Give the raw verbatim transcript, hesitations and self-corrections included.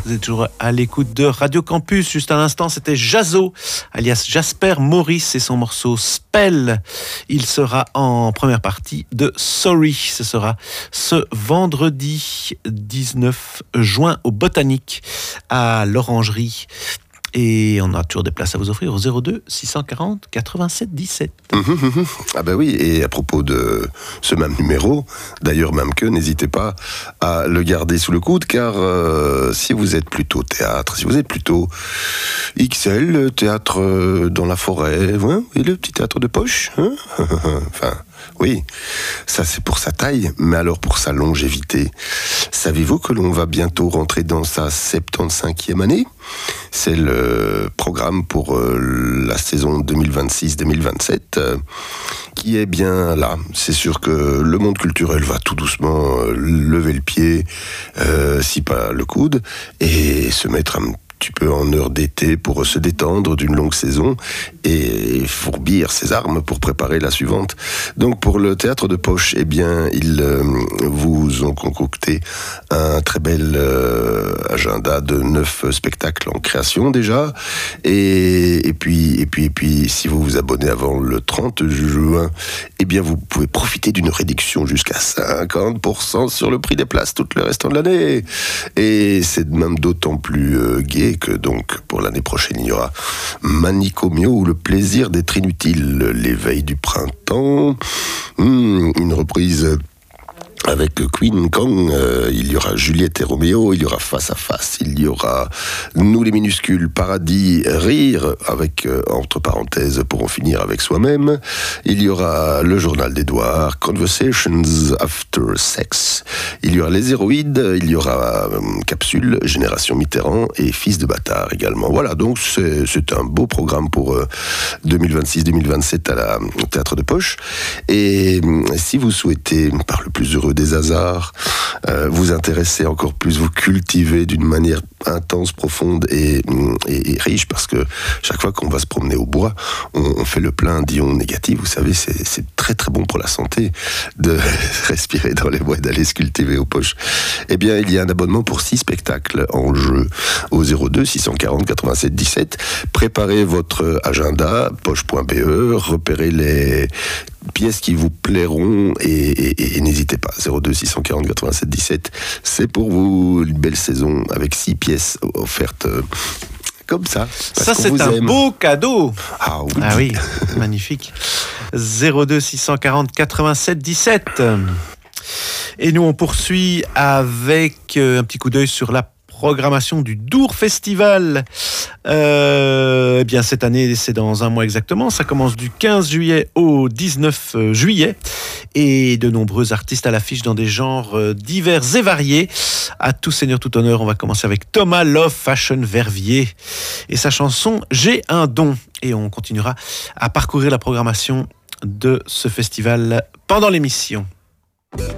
Vous êtes toujours à l'écoute de Radio Campus. Juste à l'instant, c'était Jazo, alias Jasper Maurice et son morceau Spell. Il sera en première partie de Sorry. Ce sera ce vendredi dix-neuf juin au Botanique à l'Orangerie. Et on a toujours des places à vous offrir au zéro deux six cent quarante quatre-vingt-sept dix-sept. Mmh, mmh. Ah ben oui, et à propos de ce même numéro, d'ailleurs même que, n'hésitez pas à le garder sous le coude, car euh, si vous êtes plutôt théâtre, si vous êtes plutôt X L, théâtre euh, dans la forêt, hein, et le petit théâtre de poche, hein enfin... Oui, ça c'est pour sa taille, mais alors pour sa longévité. Savez-vous que l'on va bientôt rentrer dans sa soixante-quinzième année ? C'est le programme pour euh, la saison deux mille vingt-six deux mille vingt-sept euh, qui est bien là. C'est sûr que le monde culturel va tout doucement euh, lever le pied, euh, si pas le coude, et se mettre un petit peu en heure d'été pour se détendre d'une longue saison et fourbir ses armes pour préparer la suivante. Donc pour le théâtre de poche, eh bien ils euh, vous ont concocté un très bel euh, agenda de neuf spectacles en création déjà, et, et puis et puis et puis si vous vous abonnez avant le trente juin, eh bien vous pouvez profiter d'une réduction jusqu'à cinquante pour cent sur le prix des places tout le restant de l'année. Et c'est même d'autant plus euh, gai que donc pour l'année prochaine il y aura Manicomio ou le plaisir d'être inutile, l'éveil du printemps, mmh, une reprise avec Queen Kong, euh, il y aura Juliette et Roméo, il y aura Face à Face, il y aura Nous les minuscules, Paradis, Rire, avec, euh, entre parenthèses, pour en finir avec soi-même. Il y aura Le Journal d'Edouard, Conversations After Sex. Il y aura Les Héroïdes, il y aura euh, Capsule, Génération Mitterrand et Fils de bâtard également. Voilà, donc c'est, c'est un beau programme pour euh, deux mille vingt-six deux mille vingt-sept à la au Théâtre de Poche. Et euh, si vous souhaitez, par le plus heureux des hasards, euh, vous intéresser encore plus, vous cultiver d'une manière intense, profonde et, et, et riche, parce que chaque fois qu'on va se promener au bois, on, on fait le plein d'ions négatifs. Vous savez, c'est, c'est très très bon pour la santé de respirer dans les bois et d'aller se cultiver aux poches. Eh bien, il y a un abonnement pour six spectacles en jeu au zéro deux six cent quarante quatre-vingt-sept dix-sept. Préparez votre agenda, poche point b e, repérez les pièces qui vous plairont et, et, et n'hésitez pas, zéro deux six cent quarante quatre-vingt-sept dix-sept, c'est pour vous une belle saison avec six pièces offertes euh, comme ça. Ça c'est un aime. Beau cadeau. Ah oui, ah oui magnifique. zéro deux six cent quarante quatre-vingt-sept dix-sept. Et nous on poursuit avec euh, un petit coup d'œil sur la programmation du Dour Festival. Euh, eh bien, cette année, c'est dans un mois exactement. Ça commence du quinze juillet au dix-neuf juillet. Et de nombreux artistes à l'affiche dans des genres divers et variés. À tout seigneur, tout honneur, on va commencer avec Thomas Love Fashion Verviers et sa chanson « J'ai un don ». Et on continuera à parcourir la programmation de ce festival pendant l'émission.